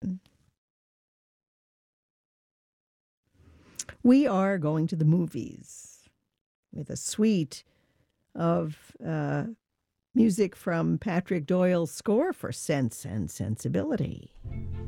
We are going to the movies with a suite of music from Patrick Doyle's score for Sense and Sensibility.